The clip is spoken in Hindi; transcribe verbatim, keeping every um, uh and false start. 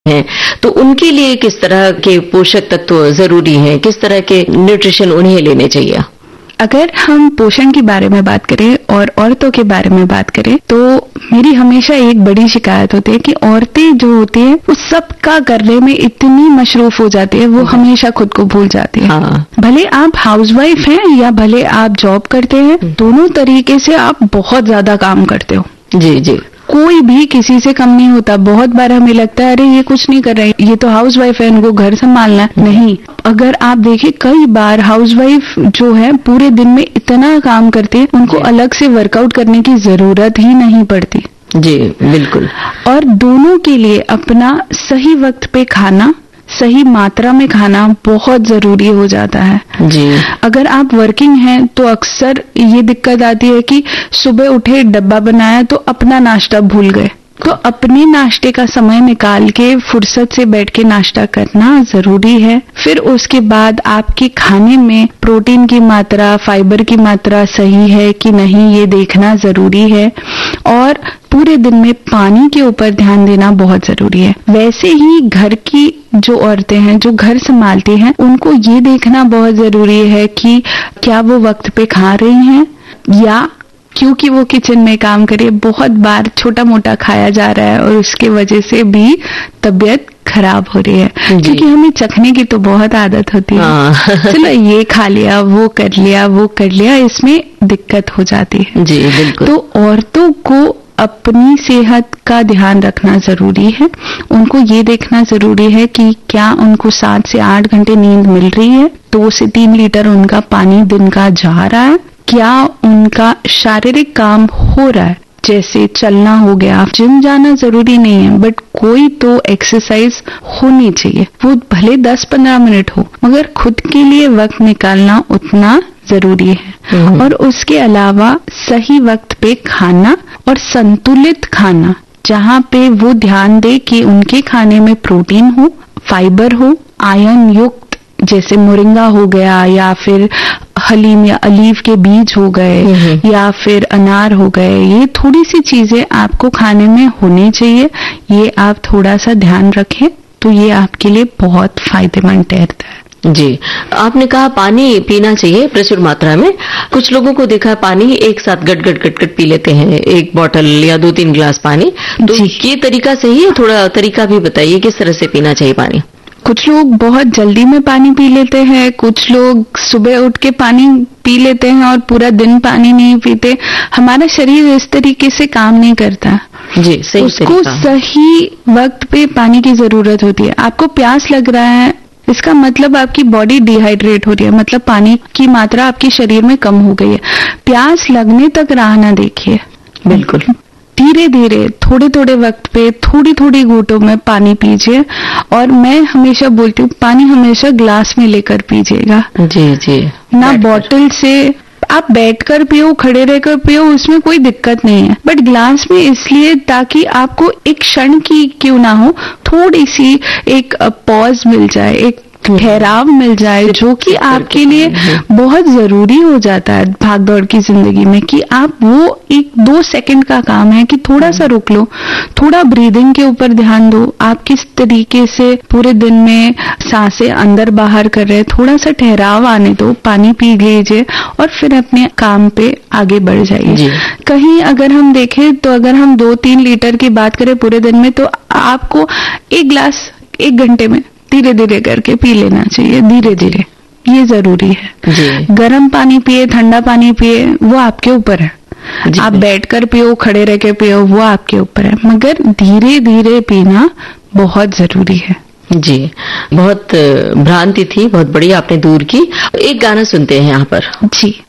हैं, तो उनके लिए किस तरह के पोषक तत्व जरूरी हैं, किस तरह के न्यूट्रिशन उन्हें लेने चाहिए? अगर हम पोषण के बारे में बात करें और औरतों के बारे में बात करें तो मेरी हमेशा एक बड़ी शिकायत होती है कि औरतें जो होती हैं वो सबका करने में इतनी मशरूफ हो जाती है, वो हमेशा खुद को भूल जाती है। हाँ। भले आप हाउसवाइफ हैं या भले आप जॉब करते हैं, दोनों तरीके से आप बहुत ज्यादा काम करते हो। जी जी। कोई भी किसी से कम नहीं होता। बहुत बार हमें लगता है अरे ये कुछ नहीं कर रहे, ये तो हाउसवाइफ है, इनको घर संभालना है। नहीं, अगर आप देखें कई बार हाउसवाइफ जो है पूरे दिन में इतना काम करती है, उनको अलग से वर्कआउट करने की जरूरत ही नहीं पड़ती। जी बिल्कुल। और दोनों के लिए अपना सही वक्त पे खाना, सही मात्रा में खाना बहुत जरूरी हो जाता है। जी। अगर आप वर्किंग हैं तो अक्सर ये दिक्कत आती है कि सुबह उठे, डब्बा बनाया तो अपना नाश्ता भूल गए। तो अपने नाश्ते का समय निकाल के फुर्सत से बैठ के नाश्ता करना जरूरी है। फिर उसके बाद आपके खाने में प्रोटीन की मात्रा, फाइबर की मात्रा सही है कि नहीं, ये देखना जरूरी है। और पूरे दिन में पानी के ऊपर ध्यान देना बहुत जरूरी है। वैसे ही घर की जो औरतें हैं जो घर संभालती हैं, उनको ये देखना बहुत जरूरी है कि क्या वो वक्त पे खा रही हैं, या क्योंकि वो किचन में काम करे बहुत बार छोटा मोटा खाया जा रहा है और उसके वजह से भी तबीयत खराब हो रही है। क्योंकि हमें चखने की तो बहुत आदत होती है, चलो ये खा लिया, वो कर लिया, वो कर लिया, इसमें दिक्कत हो जाती है। जी बिल्कुल। तो औरतों को अपनी सेहत का ध्यान रखना जरूरी है। उनको ये देखना जरूरी है कि क्या उनको सात से आठ घंटे नींद मिल रही है, दो से तीन लीटर उनका पानी दिन का जा रहा है, क्या उनका शारीरिक काम हो रहा है, जैसे चलना हो गया। जिम जाना जरूरी नहीं है, बट कोई तो एक्सरसाइज होनी चाहिए, वो भले दस पंद्रह मिनट हो, मगर खुद के लिए वक्त निकालना उतना जरूरी है। और उसके अलावा सही वक्त पे खाना और संतुलित खाना, जहाँ पे वो ध्यान दे कि उनके खाने में प्रोटीन हो, फाइबर हो, आयरन युक्त, जैसे मोरिंगा हो गया, या फिर हलीम या अलीव के बीज हो गए, या फिर अनार हो गए। ये थोड़ी सी चीजें आपको खाने में होनी चाहिए। ये आप थोड़ा सा ध्यान रखें तो ये आपके लिए बहुत फायदेमंद ठहरता है। जी, आपने कहा पानी पीना चाहिए प्रचुर मात्रा में। कुछ लोगों को देखा पानी एक साथ गट गट गट गट पी लेते हैं, एक बोतल या दो तीन गिलास पानी। तो ये तरीका सही है? थोड़ा तरीका भी बताइए किस तरह से पीना चाहिए पानी। कुछ लोग बहुत जल्दी में पानी पी लेते हैं, कुछ लोग सुबह उठ के पानी पी लेते हैं और पूरा दिन पानी नहीं पीते। हमारा शरीर इस तरीके से काम नहीं करता। जी, सही उसको सही वक्त पे पानी की जरूरत होती है। आपको प्यास लग रहा है, इसका मतलब आपकी बॉडी डिहाइड्रेट हो रही है, मतलब पानी की मात्रा आपके शरीर में कम हो गई है। प्यास लगने तक राह ना देखिए, बिल्कुल धीरे धीरे थोड़े थोड़े वक्त पे थोड़ी थोड़ी घूंटों में पानी पीजिए। और मैं हमेशा बोलती हूँ पानी हमेशा ग्लास में लेकर पीजिएगा। जी जी। ना बॉटल से। आप बैठकर पियो, खड़े रहकर पियो, उसमें कोई दिक्कत नहीं है, बट ग्लास में इसलिए ताकि आपको एक क्षण की क्यों ना हो, थोड़ी सी एक पॉज मिल जाए, एक ठहराव मिल जाए, जो कि आपके लिए बहुत जरूरी हो जाता है भाग दौड़ की जिंदगी में। कि आप वो एक दो सेकंड का काम है कि थोड़ा सा रुक लो, थोड़ा ब्रीदिंग के ऊपर ध्यान दो, आप किस तरीके से पूरे दिन में सांसें अंदर बाहर कर रहे हैं, थोड़ा सा ठहराव आने दो, पानी पी लीजिए और फिर अपने काम पे आगे बढ़ जाइए। कहीं अगर हम देखें तो अगर हम दो तीन लीटर की बात करें पूरे दिन में, तो आपको एक गिलास एक घंटे में धीरे धीरे करके पी लेना चाहिए, धीरे धीरे, ये जरूरी है। जी। गर्म पानी पिए, ठंडा पानी पिए, वो आपके ऊपर है। आप बैठकर पियो, खड़े रह के पियो, वो आपके ऊपर है, मगर धीरे धीरे पीना बहुत जरूरी है। जी, बहुत भ्रांति थी, बहुत बड़ी आपने दूर की। एक गाना सुनते हैं यहाँ पर। जी।